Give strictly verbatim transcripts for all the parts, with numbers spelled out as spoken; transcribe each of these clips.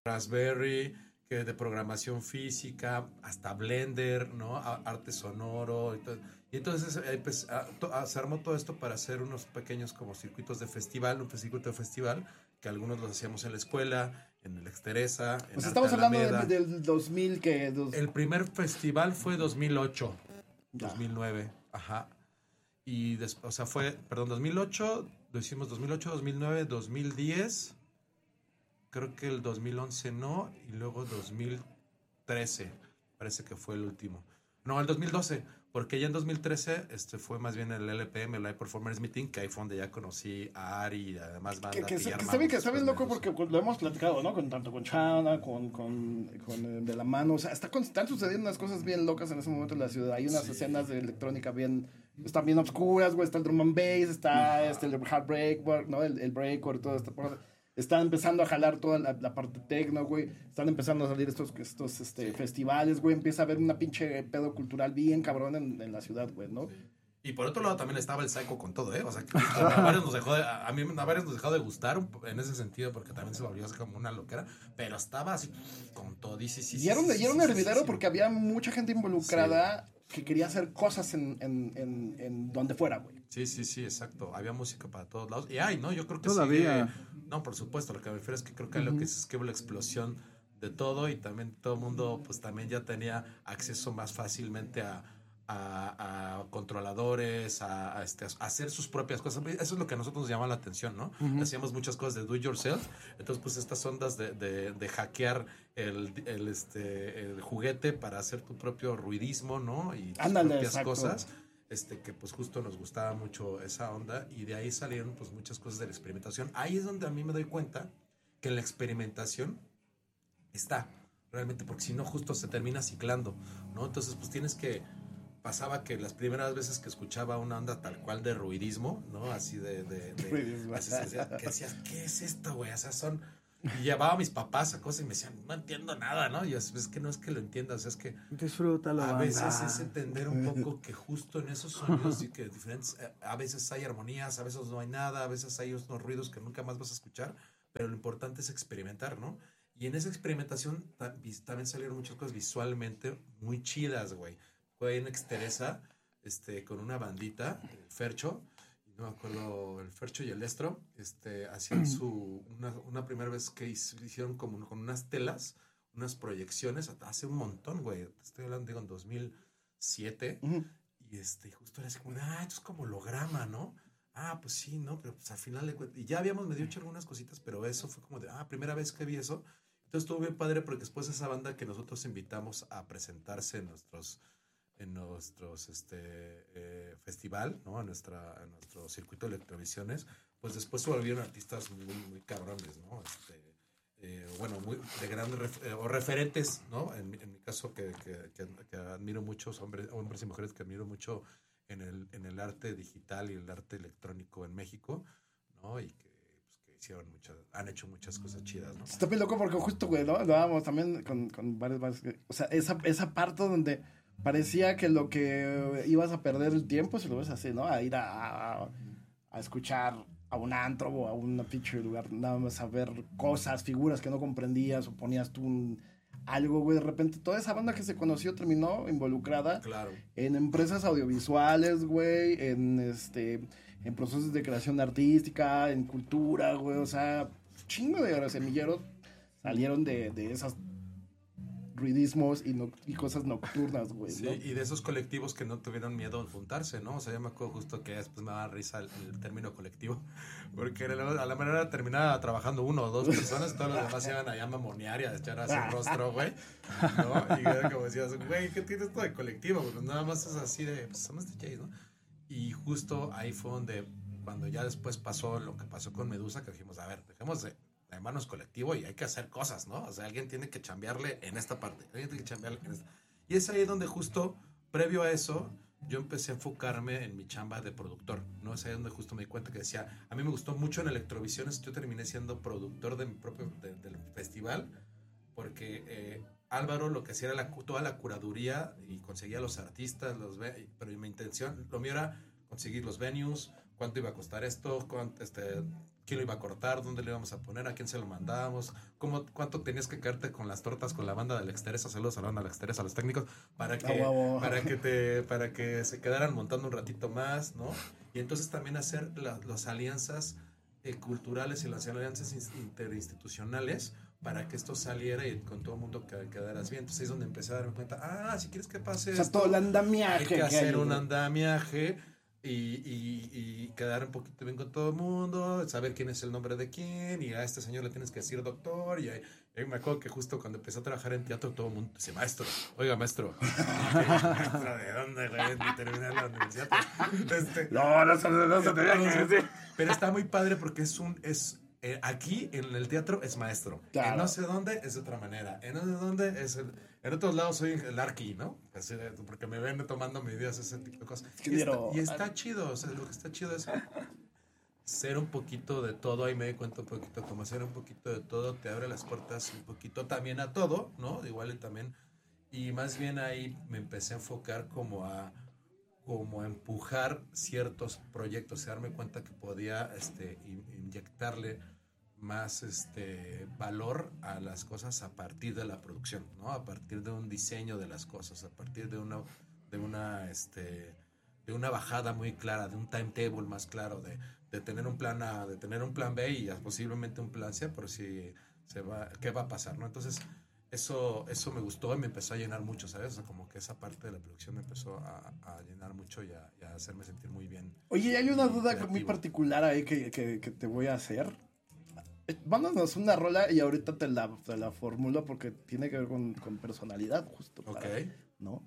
Raspberry, que de programación física, hasta Blender, ¿no? A- arte sonoro. Y, todo. Y entonces eh, pues, a- to- a- se armó todo esto para hacer unos pequeños como circuitos de festival, un circuito de festival, que algunos los hacíamos en la escuela, en el Exteresa, en Pues Arte estamos hablando de- Alameda. del dos mil, que... Dos... El primer festival fue dos mil ocho, Ya. dos mil nueve, ajá. Y después, o sea, fue, perdón, dos mil ocho, lo hicimos dos mil ocho, dos mil nueve, dos mil diez, creo que el dos mil once no, y luego dos mil trece, parece que fue el último. No, el dos mil doce, porque ya en dos mil trece este, fue más bien el L P M, el Live Performance Meeting, que ahí fue donde ya conocí a Ari y además banda. Que, que, y se- que armamos está bien, que está después bien loco Medusa. porque pues, lo hemos platicado, ¿no? Con, tanto con Chana, con, con, con eh, De La Mano. O sea, está, con- están sucediendo unas cosas bien locas en ese momento en la ciudad. Hay unas Sí. escenas de electrónica bien... Están bien oscuras, güey. Está el drum and bass, está este, el hard break, ¿no? El, el breakcore, toda esta cosa. Están empezando a jalar toda la, la parte tecno, güey. Están empezando a salir estos, estos este, festivales, güey. Empieza a haber una pinche pedo cultural bien cabrón en, en la ciudad, güey, ¿no? Sí. Y por otro lado también estaba el Psycho con todo, ¿eh? O sea, que a varios nos dejó de, a mí a varios nos dejó de gustar en ese sentido porque también se volvió así como una loquera, pero estaba así con todo. Y, sí, sí, Y era un, sí, y era un sí, sí, hervidero sí, sí. porque había mucha gente involucrada que quería hacer cosas en, en, en, en donde fuera, güey. Sí, sí, sí, exacto. Había música para todos lados. Y hay, ¿no? Yo creo que Todavía. sigue... No, por supuesto, lo que me refiero es que creo que lo que es, es que hubo la explosión de todo y también todo el mundo pues también ya tenía acceso más fácilmente a, a, a controladores, a, a, este, a hacer sus propias cosas. Eso es lo que a nosotros nos llama la atención, ¿no? Uh-huh. Hacíamos muchas cosas de do it yourself. Entonces, pues estas ondas de, de, de hackear el, el, este, el juguete para hacer tu propio ruidismo, ¿no? Y tus Ándale, propias exacto. cosas. Este, que pues justo nos gustaba mucho esa onda y de ahí salieron pues muchas cosas de la experimentación. Ahí es donde a mí me doy cuenta que la experimentación está realmente, porque si no justo se termina ciclando, ¿no? Entonces pues tienes que, pasaba que las primeras veces que escuchaba una onda tal cual de ruidismo, ¿no? Así de, de, de así se decía, que decías, ¿qué es esto, güey? O sea, son... Y llevaba a mis papás a cosas y me decían, no entiendo nada, ¿no? Y yo, es que no es que lo entiendas, es que disfrútalo. A veces es entender un poco que justo en esos sonidos y que diferentes, a veces hay armonías, a veces no hay nada, a veces hay unos ruidos que nunca más vas a escuchar, pero lo importante es experimentar, ¿no? Y en esa experimentación también salieron muchas cosas visualmente muy chidas, güey. Fue en Exteresa, este, con una bandita, el Fercho, no me acuerdo, el Fercho y el Estro, este, hacían su, una, una primera vez que hicieron como con unas telas, unas proyecciones, hace un montón, güey, estoy hablando, digo, en dos mil siete, uh-huh. Y este, justo era así como, ah, esto es como holograma, ¿no? Ah, pues sí, ¿no? Pero pues al final, y ya habíamos medio hecho algunas cositas, pero eso fue como de, ah, primera vez que vi eso. Entonces estuvo bien padre porque después esa banda que nosotros invitamos a presentarse en nuestros... en nuestros este eh, festival, ¿no? En nuestra en nuestro circuito de electrovisiones, pues después se volvieron artistas muy muy cabrones, ¿no? Este, eh, bueno, muy de grandes ref, eh, o referentes, ¿no? En, en mi caso que, que, que, que admiro muchos hombres, hombres y mujeres que admiro mucho en el en el arte digital y el arte electrónico en México, ¿no? Y que hicieron muchas, han hecho muchas cosas chidas, ¿no? Está bien loco porque justo, güey, ¿no? Lo dábamos también con, con varios, varios, o sea, esa, esa parte donde parecía que lo que ibas a perder el tiempo, si lo ves así, ¿no? A ir a, a, a escuchar a un antro o a un pinche lugar, nada más a ver cosas, figuras que no comprendías o ponías tú un, algo, güey. De repente toda esa banda que se conoció terminó involucrada claro. en empresas audiovisuales, güey, en este, en procesos de creación artística, en cultura, güey. O sea, chingo de semilleros salieron de, de esas ruidismos y, no, y cosas nocturnas, güey. Sí, ¿no? Y de esos colectivos que no tuvieron miedo en juntarse, ¿no? O sea, yo me acuerdo justo que después me daba risa el, el término colectivo, porque a la manera terminaba trabajando uno o dos personas, todos los demás iban allá a mamonear y a echar a su rostro, güey, ¿no? Y era como decías, güey, ¿qué tienes esto de colectivo? Pues nada más es así de, pues somos D Js, ¿no? Y justo ahí fue donde, cuando ya después pasó lo que pasó con Medusa, que dijimos, a ver, dejemos de hermanos colectivo y hay que hacer cosas, ¿no? O sea, alguien tiene que chambearle en esta parte, alguien tiene que chambearle en esta. Y es ahí donde justo, previo a eso, yo empecé a enfocarme en mi chamba de productor, ¿no? Es ahí donde justo me di cuenta que decía, a mí me gustó mucho en Electrovisiones, yo terminé siendo productor de mi propio, de, del festival, porque eh, Álvaro lo que hacía era la, toda la curaduría y conseguía los artistas, los pero mi intención, lo mío era conseguir los venues, cuánto iba a costar esto, cuánto, este... quién lo iba a cortar, dónde le íbamos a poner, a quién se lo mandábamos, cómo, cuánto tenías que caerte con las tortas con la banda de la Exteresa, saludos a la banda de la Exteresa, a los técnicos, para que, Ah, huevo. para que te, para que se quedaran montando un ratito más, ¿no? Y entonces también hacer la, las alianzas eh, culturales y las alianzas interinstitucionales para que esto saliera y con todo el mundo que, quedaras bien. Entonces ahí es donde empecé a darme cuenta, ah, si quieres que pase O sea, esto, todo el andamiaje. hay que que hacer hay, un güey. andamiaje y, y, y quedar un poquito bien con todo el mundo, saber quién es el nombre de quién, y a este señor le tienes que decir doctor, y ahí, ahí me acuerdo que justo cuando empecé a trabajar en teatro todo el mundo dice, maestro, oiga maestro, maestro, ¿de dónde, güey? De terminar la universidad. Este, No, no se, no se tenía que decir. pero está muy padre porque es un, es, eh, aquí en el teatro es maestro, Claro. en no sé dónde es de otra manera, en no sé dónde es el, en otros lados soy el arqui, ¿no? Así, porque me ven tomando medidas, ese tipo de cosas. Y está, y está chido, o sea, lo que está chido es ser un poquito de todo, ahí me di cuenta un poquito, como ser un poquito de todo, te abre las puertas un poquito también a todo, ¿no? Igual y también, y más bien ahí me empecé a enfocar como a, como a empujar ciertos proyectos, y darme cuenta que podía este, in, inyectarle más este valor a las cosas a partir de la producción, ¿no? A partir de un diseño de las cosas, a partir de una de una este de una bajada muy clara, de un timetable más claro, de, de tener un plan A, de tener un plan B y posiblemente un plan C, por si se va, qué va a pasar, ¿no? Entonces, eso, eso me gustó y me empezó a llenar mucho, ¿sabes? O sea, como que esa parte de la producción me empezó a, a llenar mucho y a, y a hacerme sentir muy bien. Oye, hay una duda creativo. muy particular ahí que, que, que te voy a hacer. Mándanos una rola y ahorita te la, te la formulo porque tiene que ver con, con personalidad, justo. Para, Ok. ¿no?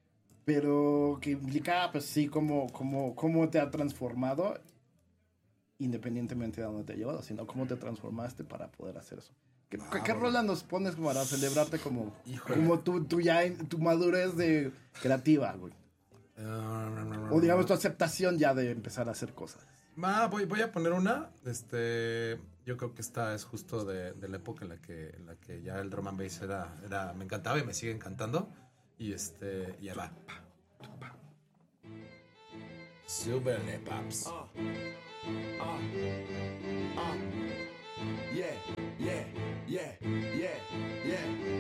Pero que implica, pues sí, cómo, cómo, cómo te ha transformado, independientemente de dónde te ha llevado, sino cómo te transformaste para poder hacer eso. ¿Qué, Ah, ¿qué, ¿qué bueno. rola nos pones para celebrarte como, Híjole. como tu, tu, ya, tu madurez de creativa, güey? Uh, O digamos tu aceptación ya de empezar a hacer cosas. Ma, voy, voy a poner una. Este, yo creo que esta es justo de, de la época en la que, en la que ya el drum and bass era, era, me encantaba y me sigue encantando. Y este, y ahí va. Súbele, paps. Uh, uh, uh, yeah, yeah, yeah, yeah, yeah.